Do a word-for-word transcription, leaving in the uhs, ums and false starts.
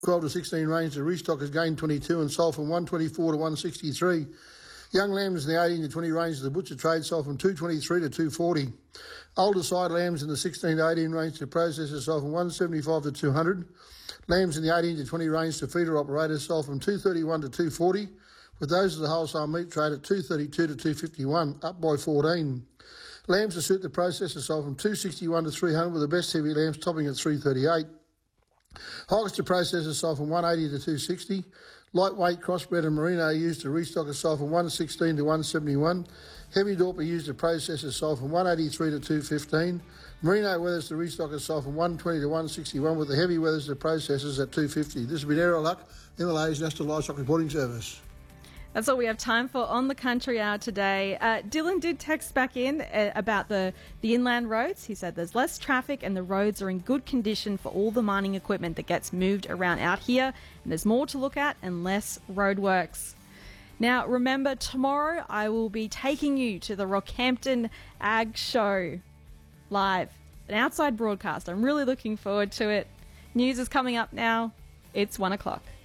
twelve to sixteen range, the restock has gained twenty-two and sold from one twenty-four to one sixty-three. Young lambs in the eighteen to twenty range of the butcher trade sold from two twenty-three to two forty. Older side lambs in the sixteen to eighteen range to processors sold from one seventy-five to two hundred. Lambs in the eighteen to twenty range to feeder operators sold from two thirty-one to two forty, with those of the wholesale meat trade at two thirty-two to two fifty-one, up by fourteen. Lambs to suit the processor sold from two sixty-one to three hundred, with the best heavy lambs topping at three thirty-eight. Hogs to processors sold from one eighty to two sixty. Lightweight crossbred and merino used to restock are sold from one sixteen to one seventy-one. Heavy Dorper used to processors sold from one eighty-three to two fifteen. Merino weathers to restock are sold from one twenty to one sixty-one, with the heavy weathers to processors at two fifty. This has been Errol Luck, M L A's National Livestock Reporting Service. That's all we have time for on the Country Hour today. Uh, Dylan did text back in uh, about the, the inland roads. He said there's less traffic and the roads are in good condition for all the mining equipment that gets moved around out here. And there's more to look at and less roadworks. Now, remember, tomorrow I will be taking you to the Rockhampton Ag Show live, an outside broadcast. I'm really looking forward to it. News is coming up now. It's one o'clock.